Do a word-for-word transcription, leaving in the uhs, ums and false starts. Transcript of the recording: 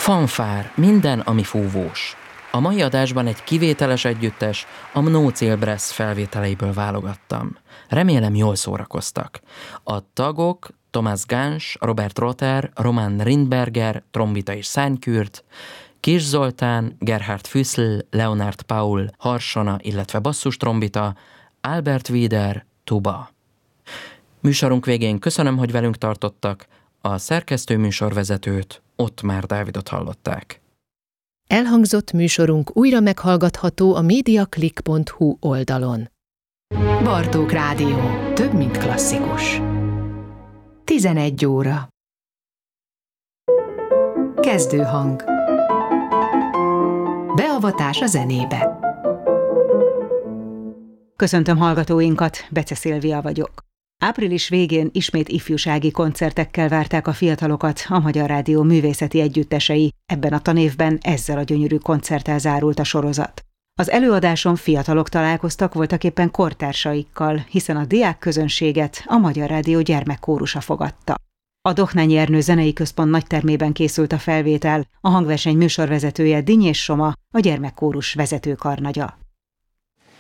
Fanfár, minden, ami fúvós. A mai adásban egy kivételes együttes, a Mnocil Brass felvételeiből válogattam. Remélem jól szórakoztak. A tagok Thomas Gans, Robert Rother, Roman Rindberger, trombita és szánykürt, Kis Zoltán, Gerhard Füssl, Leonard Paul, harsona, illetve basszustrombita, Albert Wider, tuba. Műsorunk végén köszönöm, hogy velünk tartottak, a szerkesztő műsorvezetőt, Ottmár Dávidot hallották. Elhangzott műsorunk újra meghallgatható a mediaclick pont hu oldalon. Bartók Rádió. Több, mint klasszikus. tizenegy óra. Kezdőhang. Beavatás a zenébe. Köszöntöm hallgatóinkat, Bece Szilvia vagyok. Április végén ismét ifjúsági koncertekkel várták a fiatalokat a Magyar Rádió művészeti együttesei, ebben a tanévben ezzel a gyönyörű koncerttel zárult a sorozat. Az előadáson fiatalok találkoztak voltaképpen kortársaikkal, hiszen a diákközönséget a Magyar Rádió gyermekkórusa fogadta. A Dohnányi Ernő Zenei Központ nagytermében készült a felvétel, a hangverseny műsorvezetője Dinnyés Soma, a gyermekkórus vezetőkarnagya.